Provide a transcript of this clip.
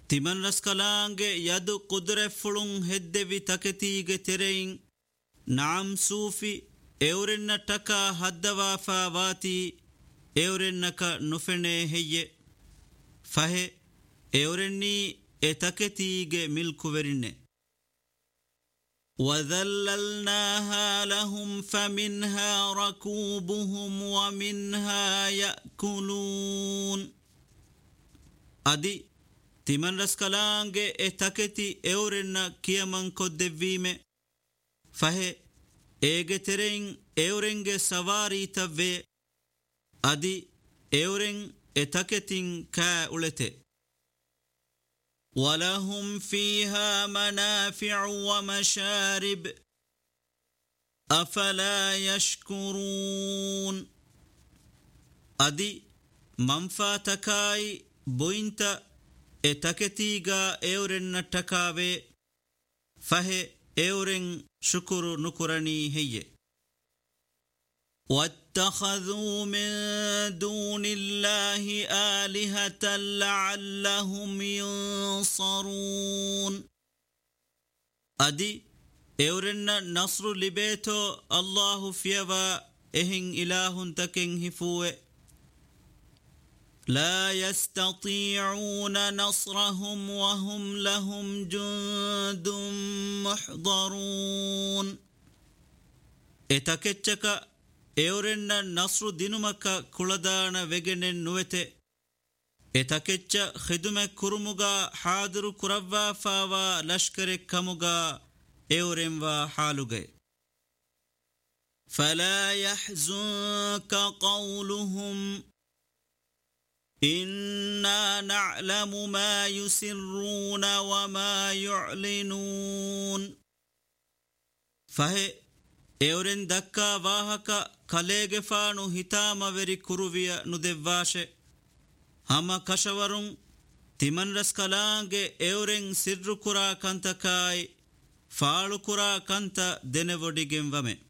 ತಿಮನ್ ರಸ್ಕಲಾಂಗೆ ಯದು ಕುದುರೆ ಫುಳುಂ ಹೆದ್ದೆವಿ ತಕೆತೀಗೆ ತೆರೆಯಿಂ ನಾಮ್ ಸೂಫಿ ಎವರೆನ್ನ ಟಕ ಹದ್ದವಾಫಾ ವಾತಿ ಎವರೆನ್ನಕ ನುಫೆಣೆ ಹೆಯ್ಯೆ ಫಹೆ ಎವರೆನ್ನೀ ಎ ತಕೆತೀಗೆ ಮಿಲ್ಕುವೆರಿನ್ನೆ وَذَلَّلْنَاهَا لَهُمْ فَمِنْهَا رَكُوبُهُمْ وَمِنْهَا يَأْكُلُونَ ಅದಿ ತಿಮನ್ ರಸ್ಕಲಾಂಗೆ ಎ ತಕೆತಿ ಎವರೆನ್ನ ಕಿಯಮನ್ ಕೊದ್ದೆವ್ವೀಮೆ ಫಹೆ ಏಗೆ ತೆರೆಯಿಂ ಎವರೆಂಗೆ ಸವಾರೀತವ್ವೆ ಅದಿ ಎವರೆಂ ಎ ತಕೆತಿಂ ಕಾ ಉಳೆತೆ وَلَهُمْ فِيهَا مَنَافِعُ وَمَشَارِبُ أَفَلَا يَشْكُرُونَ ಅದಿ ಮಂಫಾತಕಾಯಿ ಬೊಯಿಂತ ಎ ತಕೆತೀಗಾ ಎವರೆನ್ನ ಟಕಾವೆ ಫಹೆ ಎವರೆಂ ಶುಕುರು ನುಕುರಣಿ ಹೆಯ್ಯೆ وَاتَّخَذُوا مِن دُونِ اللَّهِ آلِهَةً لَعَلَّهُمْ يُنصَرُونَ ಅದಿ ಎವರೆನ್ನ ನಸ್ರು ಲಿಬೇತೋ ಅಲ್ಲಾಹು ಫಿಯವಾ ಎಹಿಂ ಇಲಾಹುನ್ ತಕೆಂ ಹಿಫುವೆ لا يستطيعون نصرهم وهم لهم جند محضرون ಎತಕೆಚ್ಚಕ ಎವರೆನ್ನ ನಸ್ರು ದಿನುಮಕ ಕುಳದಾಣ ವೆಗೆನೆನ್ ನುವೆತೆ ಎತಕೆಚ್ಚ ಖಿದುಮೆ ಕುರುಮುಗ ಹಾದಿರು ಕುರವ್ವಾ ಫಾವಾ ಲಷ್ಕರೆ ಕಮುಗ ಎವರೆಂವಾ ಹಾಲುಗೆ فلا يحزنك قولهم إنا نعلم ما يسرون وما يعلنون فهي ಎವರೆನ್ ದಕ್ಕಾ ವಾಹಕ ಕಲೇಗೆಫಾನು ಹಿತಾಮವೆರಿ ಕುರುವಿಯ ನುದೆವ್ವಾಶೆ ಹಮ ಕಶವರುಂ ತಿಮನ್ ರಸ್ಕಲಾಂಗೆ ಎವರೆನ್ ಸಿರ್ರು ಕುರಾ ಕಂತಕಾಯಿ ಫಾಳು ಕುರಾ ಕಂತ ದೆನೆವೊಡಿಗೆಂವಮೆ